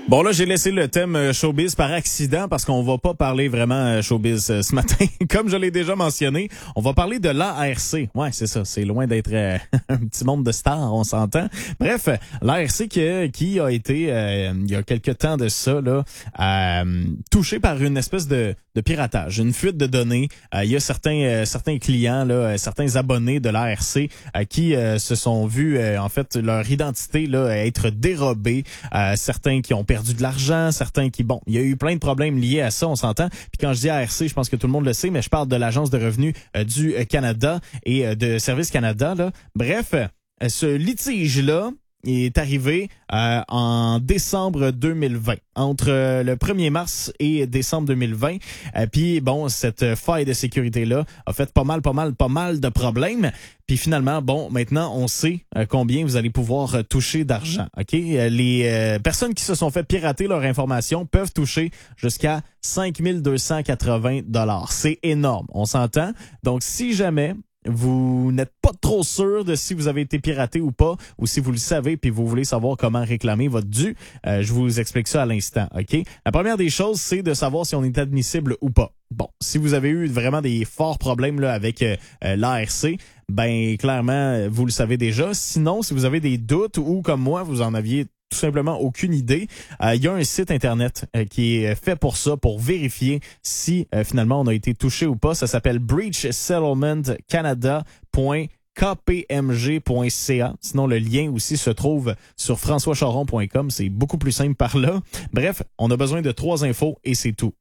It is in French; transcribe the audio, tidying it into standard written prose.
Bon, là, j'ai laissé le thème showbiz par accident parce qu'on va pas parler vraiment showbiz ce matin. Comme je l'ai déjà mentionné, on va parler de l'ARC. Ouais, c'est ça. C'est loin d'être un petit monde de stars, on s'entend. Bref, l'ARC qui a été, il y a quelques temps de ça, là, touché par une espèce de piratage, une fuite de données. Il y a certains clients, là, certains abonnés de l'ARC qui se sont vus, en fait, leur identité là être dérobée. Certains qui ont perdu de l'argent, certains qui, bon, il y a eu plein de problèmes liés à ça, on s'entend. Puis quand je dis ARC, je pense que tout le monde le sait, mais je parle de l'Agence de revenus du Canada et de Services Canada, là. Bref, ce litige-là est arrivé en décembre 2020, entre le 1er mars et décembre 2020. Puis bon, cette faille de sécurité-là a fait pas mal de problèmes. Puis finalement, bon, maintenant, on sait combien vous allez pouvoir toucher d'argent. OK? Les personnes qui se sont fait pirater leur information peuvent toucher jusqu'à 5 280 $. C'est énorme, on s'entend. Donc, si jamais vous n'êtes pas trop sûr de si vous avez été piraté ou pas, ou si vous le savez puis vous voulez savoir comment réclamer votre dû, je vous explique ça à l'instant, OK? La première des choses, c'est de savoir si on est admissible ou pas. Bon, si vous avez eu vraiment des forts problèmes là avec l'ARC, ben clairement, vous le savez déjà. Sinon, si vous avez des doutes ou comme moi, vous en aviez tout simplement aucune idée, il y a un site internet qui est fait pour ça, pour vérifier si finalement on a été touché ou pas. Ça s'appelle breachsettlementcanada.kpmg.ca. Sinon, le lien aussi se trouve sur françoischaron.com. C'est beaucoup plus simple par là. Bref, on a besoin de 3 infos et c'est tout.